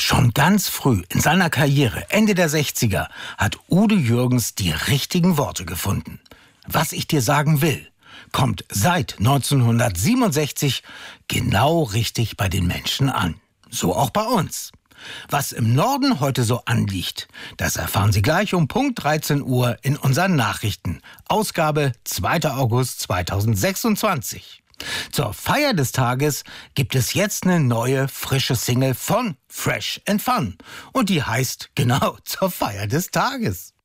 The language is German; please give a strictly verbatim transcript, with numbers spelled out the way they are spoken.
Schon ganz früh in seiner Karriere, Ende der sechziger, hat Udo Jürgens die richtigen Worte gefunden. Was ich dir sagen will, kommt seit neunzehnhundertsiebenundsechzig genau richtig bei den Menschen an. So auch bei uns. Was im Norden heute so anliegt, das erfahren Sie gleich um Punkt dreizehn Uhr in unseren Nachrichten. Ausgabe zweiter August zweitausendsechsundzwanzig. Zur Feier des Tages gibt es jetzt eine neue, frische Single von Fresh and Fun. Und die heißt genau zur Feier des Tages.